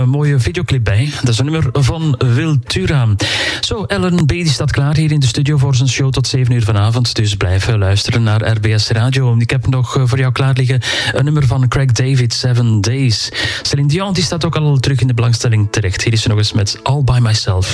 een mooie videoclip bij. Dat is een nummer van Wiltura. Zo, Ellen B. die staat klaar hier in de studio voor zijn show tot 7 uur vanavond. Dus blijf luisteren naar RBS Radio. Ik heb nog voor jou klaar liggen een nummer van Craig David, 7 Days. Celine Dion die staat ook al terug in de belangstelling terecht. Hier is ze nog eens met All By Myself.